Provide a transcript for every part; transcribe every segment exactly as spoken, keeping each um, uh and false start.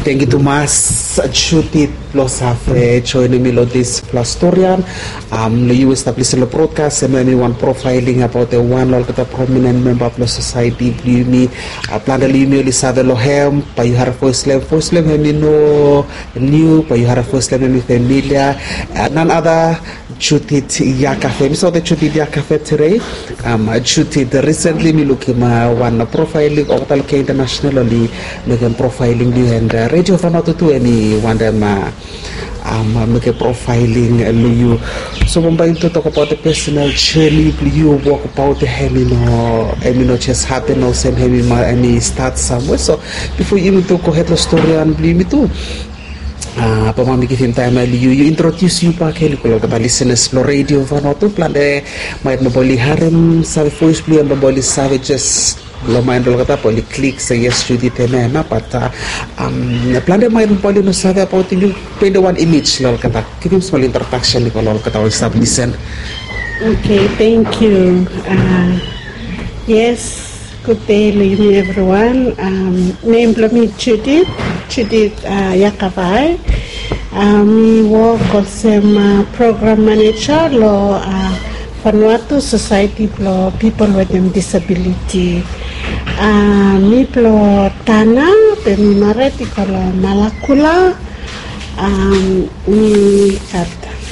Thank you, Tomas. Judith Losafe, joining me on this Plastorian. Um, you established the broadcast and anyone profiling about the one or the prominent member of the society. You me, uh, plan the email is have a lohem, but you have a first level, first level, and you know, new, but you have a first level with familiar, and none other. Judith Yakafe. So the Judith Yakafe today. Um, Judith recently me looking at one profiling of the internationally, making profiling you and uh, radio for not to do any one them uh, um make a profiling you. So when I'm to talk about the personal journey, you walk about the hell, you know, I mean not just happen or same heavy any start somewhere. So before you to go ahead the story and believe me too. Ah, pamamikitin tayo mali you introduce you pa kay ko ka listeners lo radio Vanuatu plan de may maboli harem sa voice play ang maboli savages lo may ndol kata poli click sa yes Judith na na pata um plan de may maboli no sa about you pwede one image lo kata give him small introduction ni ko lo kata stop listen. Okay, thank you. Uh, yes. Good day, everyone. Um, name me Judith, Judith uh, Yakavai. Um, I work as a uh, program manager lo uh, Vanuatu Society for People with Disability. Uh, mi plo Tana, mi mareti kalo Malakula. Um, mi kat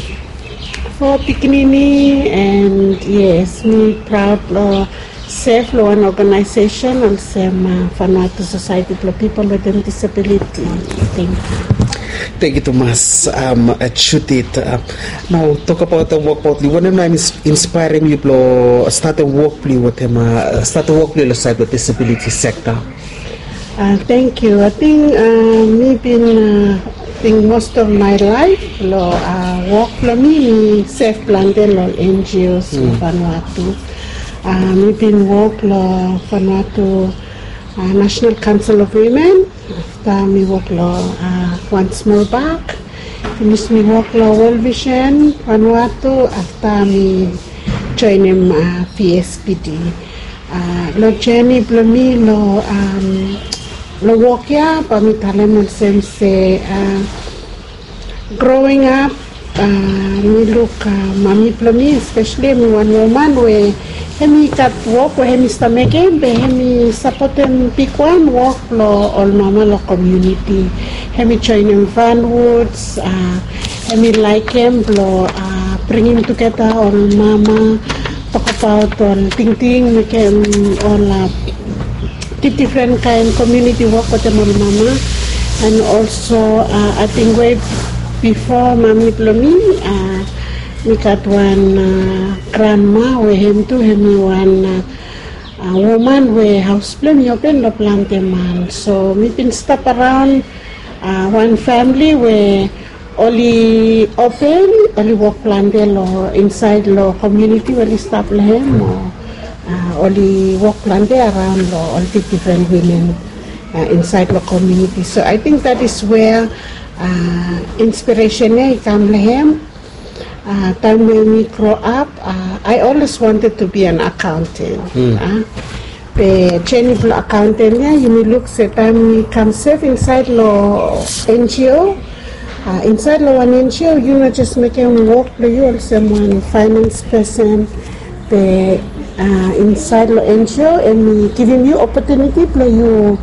for Pikinini and yes, mi proud lo. Safe Law an organization and some uh, Vanuatu Society for People with Disability. Thank you. Thank you, Thomas. Um, Judith. Uh, now, talk about the work. About when I'm inspiring you to start a work with him, uh, start a work with the disability sector. Uh, thank you. I think uh, me been. Uh, I think most of my life, lo uh, work for me safe planted lo N G Os in mm. Vanuatu. Um, we've been work law Vanuatu uh, National Council of Women. After me work law uh, one small back. Finish me work law World Vision Vanuatu. After me join him uh, P S P D. Uh, lo journey blo me lo um lo work ya pa mi talem sem se uh, growing up. Uh, me look uh, mami blo me especially me one woman where hemi kat work where hemi stameke be hemi support him pick one work lo all mama lo community hemi join him Vanwoods uh, hemi like him lo uh, bring him together all mama talk about all ting ting make him all uh, different kind community work with him all mama and also uh, I think way before mami plomi uh, we got one uh, grandma we him to him one uh, uh, woman we house plan you open the plant man so we been stop around uh, one family where only open only work plant lo inside lo community where stop him or uh, only work plant around lo all the different women uh, inside the community. So I think that is where uh, inspiration eh come him. Uh, time when we grow up, uh, I always wanted to be an accountant. Mm. Uh, the training for accountant, yeah, you may look at time we come serve inside law N G O. Uh, inside law one N G O, you know, just making work for you or someone finance person. The uh, inside law N G O and we giving you opportunity for you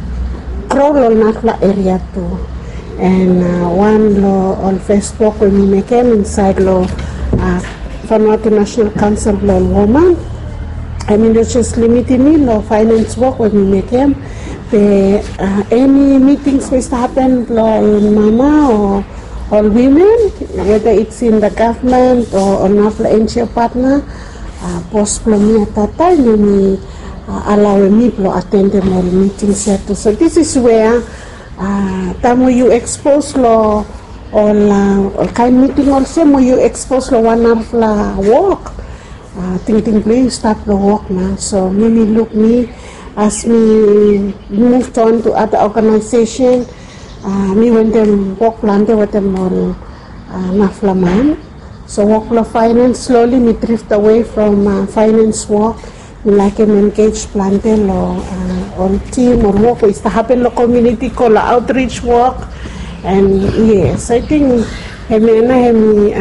grow law not area too. And uh, one law on Facebook when we make them inside law uh, Vanuatu National Council law woman. I mean it's just limiting me law finance work when we make them. The uh, any meetings which happen law in mama or all women, whether it's in the government or on our N G O partner, uh, post me at that time we uh, allow me to attend them all meetings. So this is where Uh, tamo you expose lo all uh, kind meeting also mo you expose lo one hour la walk uh, ting ting please start the walk na so me look me as me moved on to other organization uh, me when them walk plante with them all uh, naflaman so walk la finance slowly me drift away from uh, finance walk like him engage planted lo uh, on team or work is to happen lo community ko lo outreach work, and yes, I think hemi na hemi